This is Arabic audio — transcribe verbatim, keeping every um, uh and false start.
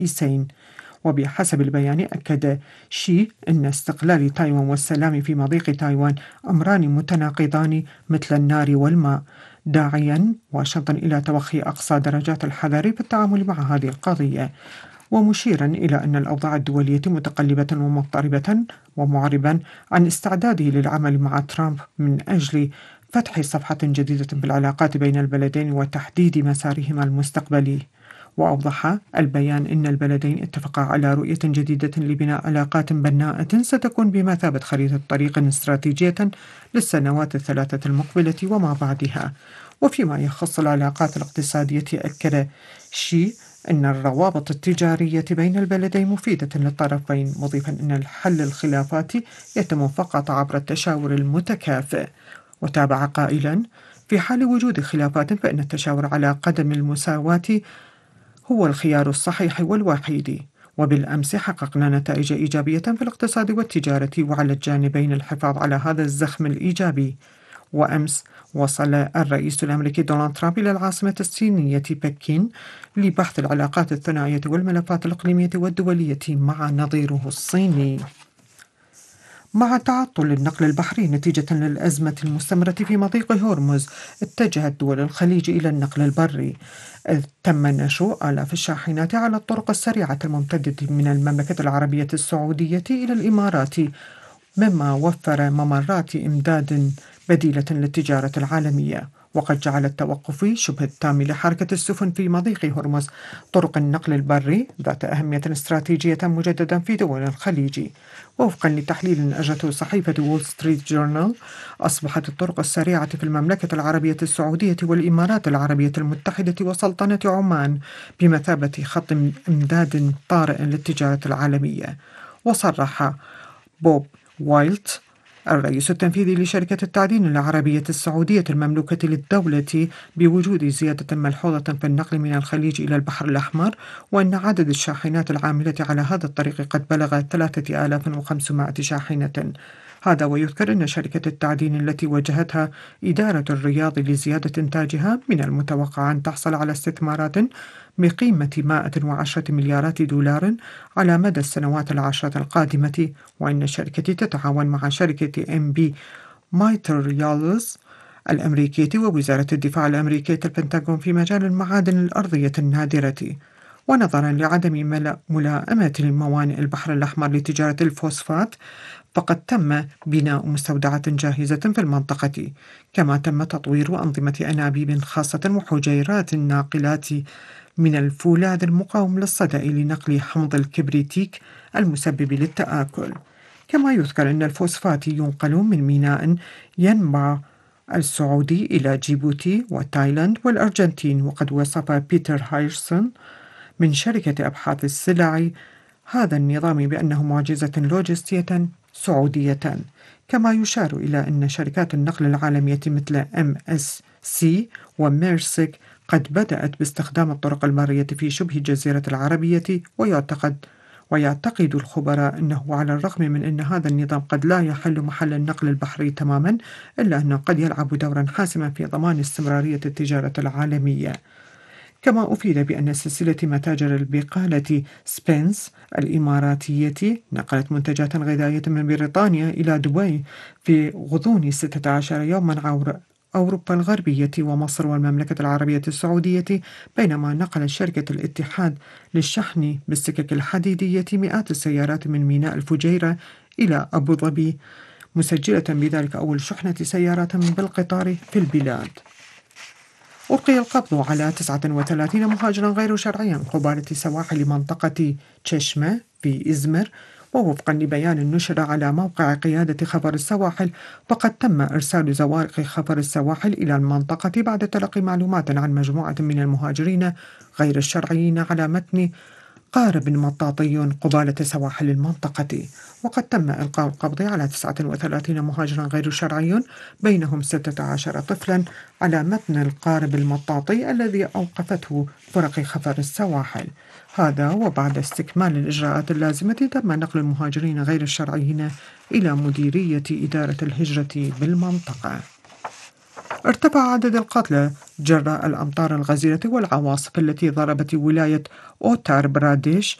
الرئيسين. وبحسب البيان أكد شي أن استقلال تايوان والسلام في مضيق تايوان أمران متناقضان مثل النار والماء، داعيا واشنطن إلى توخي أقصى درجات الحذر في التعامل مع هذه القضية، ومشيرا إلى أن الأوضاع الدولية متقلبة ومضطربة، ومعربا عن استعداده للعمل مع ترامب من أجل فتح صفحة جديدة بالعلاقات بين البلدين وتحديد مسارهما المستقبلي. وأوضح البيان أن البلدين اتفقا على رؤية جديدة لبناء علاقات بناءة ستكون بمثابة خريطة طريق استراتيجية للسنوات الثلاثة المقبلة وما بعدها. وفيما يخص العلاقات الاقتصادية أكد شي أن الروابط التجارية بين البلدين مفيدة للطرفين، مضيفا أن حل الخلافات يتم فقط عبر التشاور المتكافئ. وتابع قائلا: في حال وجود خلافات فإن التشاور على قدم المساواة هو الخيار الصحيح والوحيد. وبالأمس حققنا نتائج إيجابية في الاقتصاد والتجارة، وعلى الجانبين الحفاظ على هذا الزخم الإيجابي. وأمس وصل الرئيس الأمريكي دونالد ترامب إلى العاصمة الصينية بكين لبحث العلاقات الثنائية والملفات الإقليمية والدولية مع نظيره الصيني. مع تعطل النقل البحري نتيجة للأزمة المستمرة في مضيق هرمز، اتجهت دول الخليج إلى النقل البري، إذ تم نشر آلاف الشاحنات على الطرق السريعة الممتدة من المملكة العربية السعودية إلى الإمارات، مما وفر ممرات إمداد بديلة للتجارة العالمية، وقد جعل التوقف شبه التام لحركة السفن في مضيق هرمز طرق النقل البري ذات أهمية استراتيجية مجددا في دول الخليج. ووفقا لتحليل أجرته صحيفة وول ستريت جورنال، أصبحت الطرق السريعة في المملكة العربية السعودية والإمارات العربية المتحدة وسلطنة عمان بمثابة خط إمداد طارئ للتجارة العالمية. وصرح بوب وايلت الرئيس التنفيذي لشركة التعدين العربية السعودية المملوكة للدولة بوجود زيادة ملحوظة في النقل من الخليج إلى البحر الأحمر، وأن عدد الشاحنات العاملة على هذا الطريق قد بلغ ثلاثة آلاف وخمسمائة شاحنة. هذا ويذكر أن شركة التعدين التي وجهتها إدارة الرياض لزيادة إنتاجها من المتوقع أن تحصل على استثمارات بقيمة مائة وعشرة مليارات دولار على مدى السنوات العشرة القادمة، وأن الشركة تتعاون مع شركة إم بي ماتيريالز الأمريكية ووزارة الدفاع الأمريكية البنتاغون في مجال المعادن الأرضية النادرة. ونظرا لعدم ملائمة موانئ البحر الأحمر لتجارة الفوسفات، فقد تم بناء مستودعات جاهزة في المنطقة، كما تم تطوير أنظمة أنابيب خاصة وحجيرات ناقلات من الفولاذ المقاوم للصدأ لنقل حمض الكبريتيك المسبب للتآكل. كما يذكر أن الفوسفات ينقل من ميناء ينبع السعودي إلى جيبوتي وتايلاند والأرجنتين. وقد وصف بيتر هايرسون من شركة أبحاث السلع هذا النظام بأنه معجزة لوجستية سعودية. كما يشار إلى أن شركات النقل العالمية مثل إم إس سي وميرسك قد بدأت باستخدام الطرق المرية في شبه الجزيرة العربية، ويعتقد ويعتقد الخبراء أنه على الرغم من أن هذا النظام قد لا يحل محل النقل البحري تماما، إلا أنه قد يلعب دورا حاسما في ضمان استمرارية التجارة العالمية. كما أفيد بأن سلسلة متاجر البقالة سبنس الإماراتية نقلت منتجات غذائية من بريطانيا إلى دبي في غضون ستة عشر يوما عبر أوروبا الغربية ومصر والمملكة العربية السعودية، بينما نقلت شركة الاتحاد للشحن بالسكك الحديدية مئات السيارات من ميناء الفجيرة إلى أبو ظبي، مسجلة بذلك أول شحنة سيارات بالقطار في البلاد. ألقي القبض على تسعة وثلاثين مهاجرا غير شرعيا قبالة سواحل منطقة تشيشمة في إزمر. ووفقا لبيان نشر على موقع قيادة خبر السواحل، فقد تم إرسال زوارق خبر السواحل إلى المنطقة بعد تلقي معلومات عن مجموعة من المهاجرين غير الشرعيين على متن قارب مطاطي قبالة سواحل المنطقة. وقد تم إلقاء القبض على تسعة وثلاثين مهاجرا غير شرعي بينهم ستة عشر طفلا على متن القارب المطاطي الذي أوقفته فرق خفر السواحل. هذا وبعد استكمال الإجراءات اللازمة تم نقل المهاجرين غير الشرعيين إلى مديرية إدارة الهجرة بالمنطقة. ارتفع عدد القتلى جراء الأمطار الغزيرة والعواصف التي ضربت ولاية أوتار براديش